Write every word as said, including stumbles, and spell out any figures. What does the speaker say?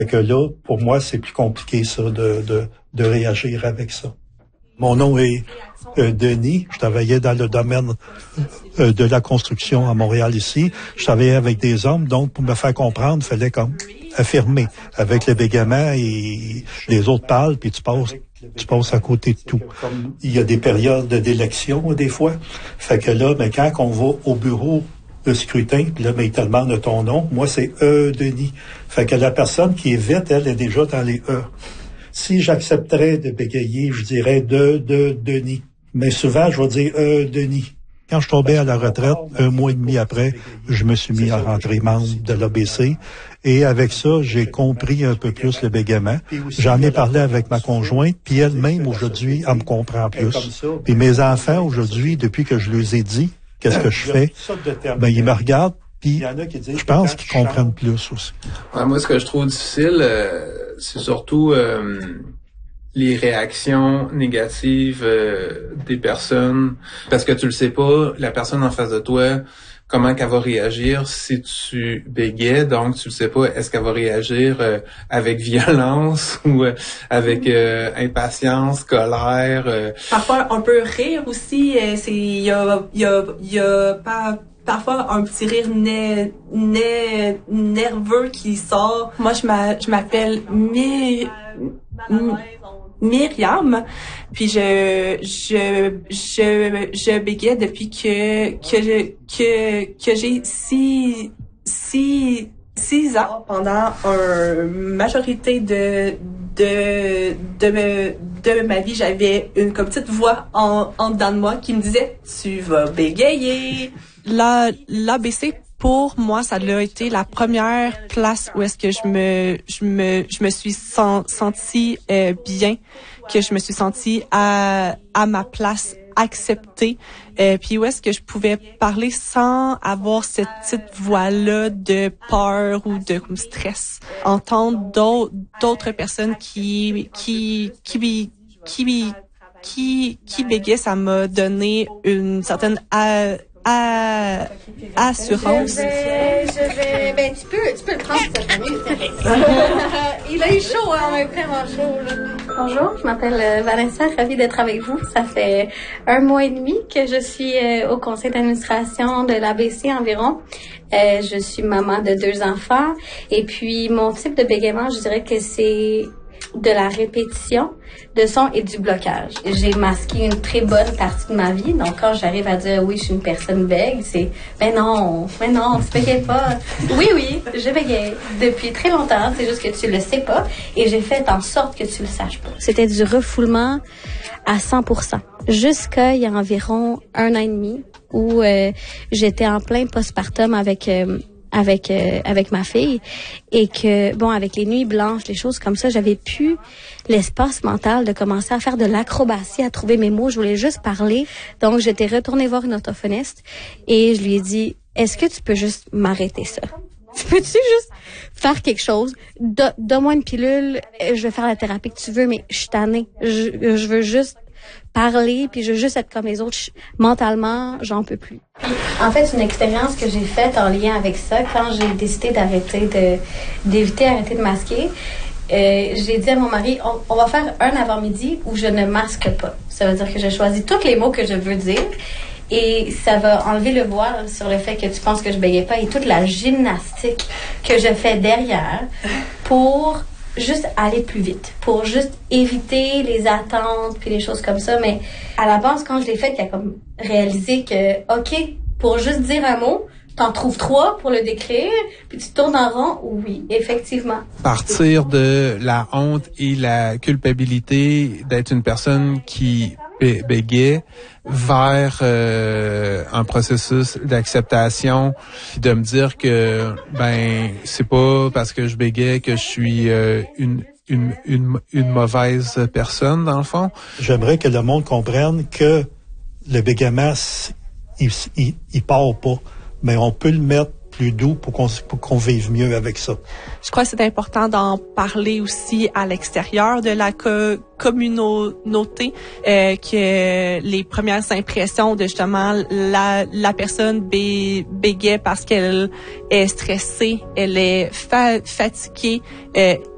Fait que là, pour moi, c'est plus compliqué, ça, de, de, de réagir avec ça. Mon nom est euh, Denis. Je travaillais dans le domaine euh, de la construction à Montréal ici. Je travaillais avec des hommes, donc pour me faire comprendre, il fallait comme affirmer avec le bégaiement et les autres parlent, puis tu passes, tu passes à côté de tout. Il y a des périodes d'élection, des fois. Fait que là, mais quand on va au bureau de scrutin, puis là, mais il te demande ton nom. Moi, c'est E. Denis. Fait que la personne qui est vite, elle est déjà dans les E. Si j'accepterais de bégayer, je dirais de, de, Denis. Mais souvent, je vais dire E. Denis. Quand je tombais à la retraite, un mois et demi après, je me suis mis à rentrer membre de l'A B C. Et avec ça, j'ai compris un peu plus le bégaiement. J'en ai parlé avec ma conjointe, puis elle-même, aujourd'hui, elle me comprend plus. Puis mes enfants, aujourd'hui, depuis que je leur ai dit qu'est-ce que je fais, ben ils me regardent, puis je pense qu'ils comprennent plus aussi. Ouais, moi, ce que je trouve difficile, euh, c'est surtout euh, les réactions négatives euh, des personnes, parce que tu le sais pas, la personne en face de toi, comment qu'elle va réagir si tu bégais, donc tu le sais pas, est-ce qu'elle va réagir euh, avec violence ou euh, avec euh, impatience, colère. Euh. Parfois on peut rire aussi, euh, c'est il y a il y a il y a pas parfois un petit rire né, né, nerveux qui sort. Moi je m'a, je m'appelle Mi, Mi Myriam, puis je je je je bégayais depuis que que je, que que j'ai six six six ans. Pendant une majorité de de de de ma vie, j'avais une comme petite voix en en dedans de moi qui me disait tu vas bégayer. La l'A B C pour moi, ça a été la première place où est-ce que je me je me je me suis sen, sentie euh, bien, que je me suis sentie à à ma place, acceptée, euh, puis où est-ce que je pouvais parler sans avoir cette petite voix-là de peur ou de comme stress. Entendre d'autres d'autres personnes qui qui qui qui qui qui bégaient, ça m'a donné une certaine euh, À, assurance. Je vais, je vais, ben, tu peux, tu peux le prendre, ça fait Il a eu chaud, hein, on a vraiment chaud, là. Bonjour, je m'appelle Vanessa, ravie d'être avec vous. Ça fait un mois et demi que je suis euh, au conseil d'administration de l'A B C environ. Euh, je suis maman de deux enfants. Et puis, mon type de bégaiement, je dirais que c'est de la répétition de son et du blocage. J'ai masqué une très bonne partie de ma vie, donc quand j'arrive à dire oui, je suis une personne bègue, c'est ben non, ben non, tu bégayes pas. Oui, oui, je bégaye depuis très longtemps, c'est juste que tu le sais pas et j'ai fait en sorte que tu le saches pas. C'était du refoulement à cent pour cent. Jusqu'à il y a environ un an et demi où euh, j'étais en plein postpartum avec euh, avec euh, avec ma fille et que bon avec les nuits blanches, les choses comme ça, j'avais plus l'espace mental de commencer à faire de l'acrobatie, à trouver mes mots, je voulais juste parler. Donc j'étais retournée voir une orthophoniste et je lui ai dit est-ce que tu peux juste m'arrêter ça? Tu peux-tu juste faire quelque chose? Do- donne-moi une pilule, je vais faire la thérapie que tu veux, mais je suis tannée. Je, je veux juste parler, puis je veux juste être comme les autres. Je, mentalement, j'en peux plus. Puis, en fait, une expérience que j'ai faite en lien avec ça, quand j'ai décidé d'arrêter de, d'éviter d'arrêter de masquer, euh, j'ai dit à mon mari, on, on va faire un avant-midi où je ne masque pas. Ça veut dire que je choisis tous les mots que je veux dire. Et ça va enlever le voile sur le fait que tu penses que je bégaye pas et toute la gymnastique que je fais derrière pour juste aller plus vite, pour juste éviter les attentes puis les choses comme ça. Mais à la base, quand je l'ai fait, il y a comme réalisé que, OK, pour juste dire un mot, t'en trouves trois pour le décrire, puis tu tournes en rond. Oui, effectivement. Partir de la honte et la culpabilité d'être une personne qui bé- bégait vers euh, un processus d'acceptation, puis de me dire que ben c'est pas parce que je bégais que je suis euh, une une une une mauvaise personne dans le fond. J'aimerais que le monde comprenne que le bégaiement il, il, il part pas, mais on peut le mettre plus doux pour qu'on, pour qu'on vive mieux avec ça. Je crois que c'est important d'en parler aussi à l'extérieur de la co- communauté, euh, que les premières impressions de justement la, la personne bé- bégaye parce qu'elle est stressée, elle est fa- fatiguée, euh,